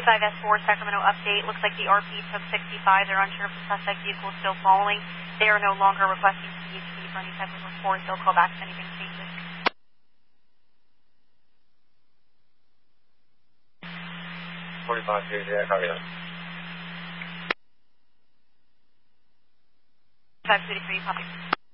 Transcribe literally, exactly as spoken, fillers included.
forty-five S four Sacramento update. Looks like the R P took sixty-five. They're unsure if the suspect vehicle is still following. They are no longer requesting C H P for any type of report. They'll call back if anything changes. forty-five, yeah, copy that. five two three, copy.